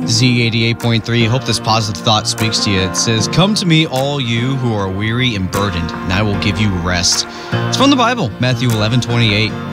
Z88.3. Hope this positive thought speaks to you. It says, "Come to me, all you who are weary and burdened, and I will give you rest." It's from the Bible, Matthew 11:28.